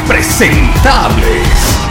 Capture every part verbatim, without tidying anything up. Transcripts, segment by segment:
impresentables.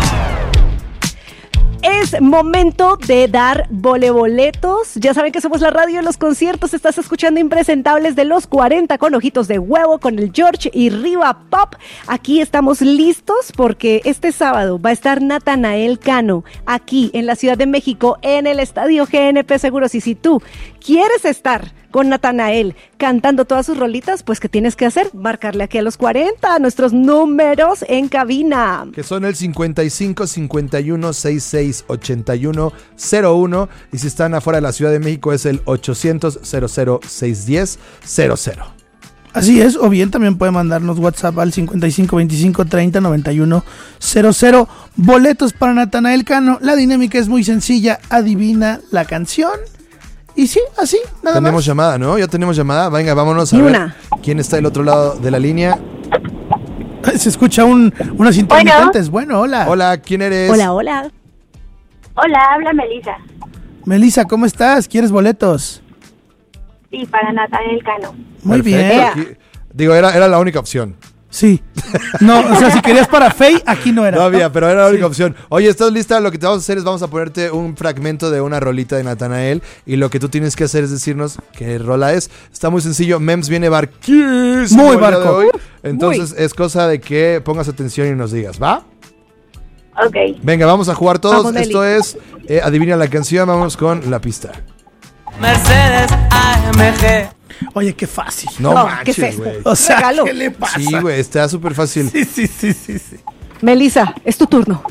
Es momento de dar voleboletos. Ya saben que somos la radio de los conciertos. Estás escuchando Impresentables de los cuarenta con Ojitos de Huevo, con el George y Riva Pop. Aquí estamos listos porque este sábado va a estar Natanael Cano aquí en la Ciudad de México en el Estadio G N P Seguros. Y si tú quieres estar con Natanael cantando todas sus rolitas, pues ¿qué tienes que hacer? Marcarle aquí a los cuarenta, nuestros números en cabina. Que son el cincuenta y cinco, cincuenta y uno, sesenta y seis, ochenta y uno, cero uno. Y si están afuera de la Ciudad de México es el ochocientos, cero cero, seiscientos diez, cero cero. Así es, o bien también puede mandarnos WhatsApp al cincuenta y cinco, veinticinco, treinta, noventa y uno, cero cero. Boletos para Natanael Cano. La dinámica es muy sencilla. Adivina la canción. Y sí, así, nada Tenemos más. llamada, ¿no? Ya tenemos llamada. Venga, vámonos a Y ver una. quién está del otro lado de la línea. Se escucha un, unas intermitentes. Bueno, hola. Hola, ¿quién eres? Hola, hola. Hola, habla Melissa. Melissa, ¿cómo estás? ¿Quieres boletos? Sí, para Natanael Cano. Muy Perfecto, bien. aquí- digo, era, era la única opción. Sí. No, o sea, si querías para Fey, aquí no era. No había, pero era la única Sí. opción. Oye, ¿estás lista? Lo que te vamos a hacer es vamos a ponerte un fragmento de una rolita de Natanael y lo que tú tienes que hacer es decirnos qué rola es. Está muy sencillo. Mems viene barquísimo. Muy el día de barco. hoy. Entonces es cosa de que pongas atención y nos digas, ¿va? Ok. Venga, vamos a jugar todos. Vamos, Meli. Esto es eh, adivina la canción. Vamos con la pista. Mercedes A M G. Oye, qué fácil. No, No, manches, ¿qué es esto? güey. O sea, Regalo. ¿qué le pasa? Sí, güey, está súper fácil. Sí, sí, sí, sí, sí. Melissa, es tu turno.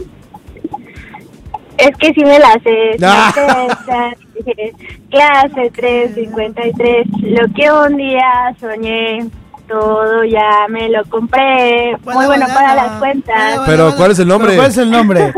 Es que sí me la sé. Sí Ah. me sé. Clase tres cincuenta y tres. Lo que un día soñé, todo ya me lo compré. Muy bueno para las cuentas. Pero, ¿cuál es el nombre? ¿Pero ¿Cuál es el nombre?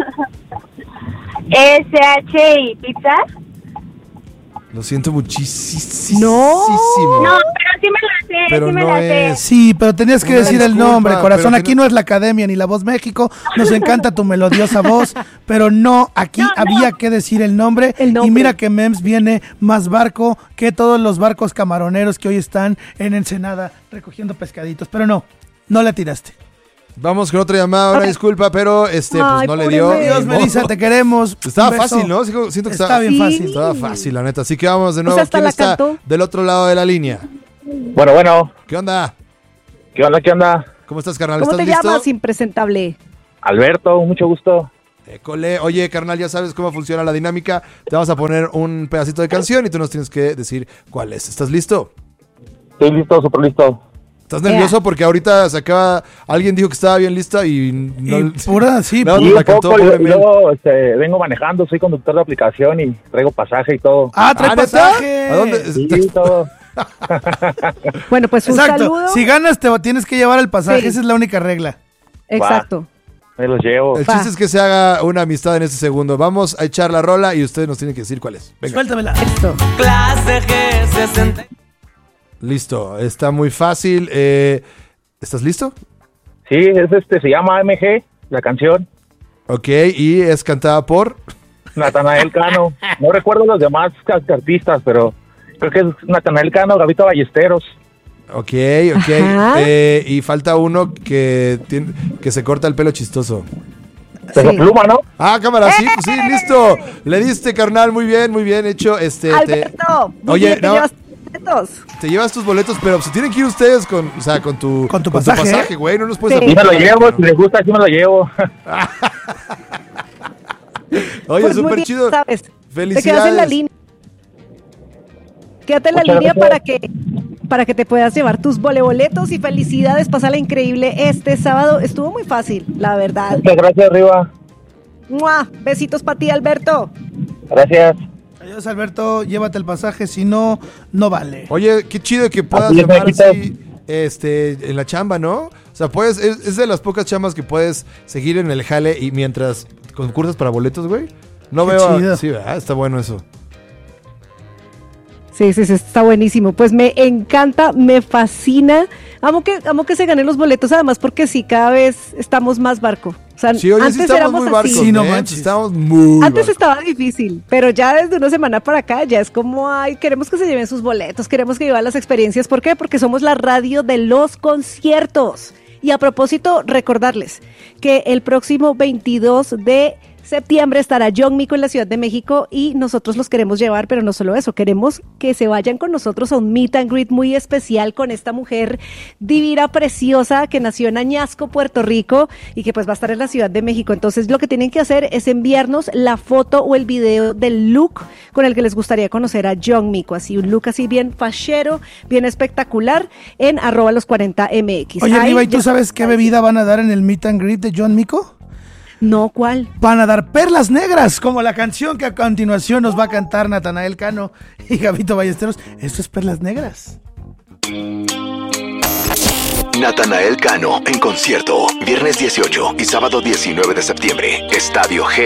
S H I Pizza. Lo siento muchísimo. No. No, pero sí me la sé. Pero sí me no la sé. es. Sí, pero tenías que Una decir el disculpa, nombre, corazón. pero Aquí tiene- no es la Academia ni la Voz México. Nos encanta tu melodiosa voz, pero no, aquí No, no. había que decir el nombre. El nombre. Y mira que Mems viene más barco que todos los barcos camaroneros que hoy están en Ensenada recogiendo pescaditos. Pero no, no la tiraste. Vamos con otra llamada, una disculpa, pero este, pues Ay, no le pobre dio. Meli. Dios, Ni modo. Melissa, te queremos. Estaba Un beso. fácil, ¿no? Siento siento que Está estaba bien Sí. fácil. Estaba fácil, la neta. Así que vamos de O nuevo. sea, hasta ¿Quién la está cantó. del otro lado de la línea? Bueno, bueno, ¿Qué onda? ¿qué onda, qué onda? ¿Cómo estás, carnal? ¿Cómo ¿Estás te listo? llamas, impresentable? Alberto, mucho gusto. École. Oye, carnal, ya sabes cómo funciona la dinámica. Te vamos a poner un pedacito de canción y tú nos tienes que decir cuál es. ¿Estás listo? Estoy listo, súper listo. ¿Estás nervioso? Porque ahorita se acaba... Alguien dijo que estaba bien lista y... No, Y pura, sí, No, pu- no, Y la un cantó, poco, y pobre Mel. luego este, vengo manejando, soy conductor de aplicación y traigo pasaje y todo. Ah, trae ¿Ah, neta? pasaje. ¿A dónde? Sí, todo. Bueno, pues un Exacto. saludo. Si ganas, te tienes que llevar el pasaje. Sí. Esa es la única regla. Exacto. Me los llevo. El Va. chiste es que se haga una amistad en este segundo. Vamos a echar la rola y ustedes nos tienen que decir cuál es. Venga. Suéltamela. Esto. Clase G sesenta. Listo. Está muy fácil. Eh, ¿Estás listo? Sí, es este, se llama A M G, la canción. Ok. Y es cantada por... Natanael Cano. No recuerdo los demás ca- artistas, pero creo que es Natanael Cano, Gavito Ballesteros. Ok, ok. Ajá. Eh, y falta uno que, tiene, que se corta el pelo chistoso. Peso Sí. Pluma, ¿no? Ah, cámara, sí, pues sí, listo. Le diste, carnal, muy bien, muy bien hecho. Este, te, Alberto, muy Oye, bien, te no. llevas tus boletos. te llevas tus boletos, pero se tienen que ir ustedes con, o sea, con tu, Con tu pasaje, güey. No nos puedes Sí. Sí me lo aplicar, llevo, ¿no? si les gusta, sí me lo llevo. Oye, Pues muy súper bien, chido. ¿sabes? Felicidades. Te quedas en la línea. Quédate en la Muchas línea gracias. para que para que te puedas llevar tus voleboletos y felicidades, pásala increíble este sábado. Estuvo muy fácil, la verdad. Muchas gracias, Riva. ¡Mua! Besitos para ti, Alberto. Gracias. Adiós, Alberto. Llévate el pasaje. Si no, no vale. Oye, qué chido que puedas Así es, llamar Marquito. así, este, en la chamba, ¿no? O sea, puedes, es, es de las pocas chambas que puedes seguir en el jale y mientras concursas para boletos, güey. No Qué veo. chido. Sí, ¿verdad? Está bueno eso. Sí, sí, sí, está buenísimo. Pues me encanta, me fascina. Amo que, amo que se ganen los boletos, además, porque sí, cada vez estamos más barco. O sea, Sí, oye, antes sí estamos éramos muy así. barcos, Sí, no ¿eh? manches. Estamos muy Antes barcos. estaba difícil, pero ya desde una semana para acá ya es como, ay, queremos que se lleven sus boletos, queremos que vivan las experiencias. ¿Por qué? Porque somos la radio de los conciertos. Y a propósito, recordarles que el próximo veintidós de septiembre estará John Mico en la Ciudad de México y nosotros los queremos llevar, pero no solo eso, queremos que se vayan con nosotros a un meet and greet muy especial con esta mujer divina, preciosa, que nació en Añasco, Puerto Rico, y que pues va a estar en la Ciudad de México. Entonces lo que tienen que hacer es enviarnos la foto o el video del look con el que les gustaría conocer a John Mico, así un look así bien fachero, bien espectacular, en arroba los cuarenta M X. Oye, Ahí Riva, ¿y tú ya- sabes qué bebida van a dar en el meet and greet de John Mico? No, ¿cuál? Van a dar perlas negras, como la canción que a continuación nos va a cantar Natanael Cano y Gabito Ballesteros. Esto es Perlas Negras. Natanael Cano en concierto, viernes dieciocho y sábado diecinueve de septiembre, Estadio G.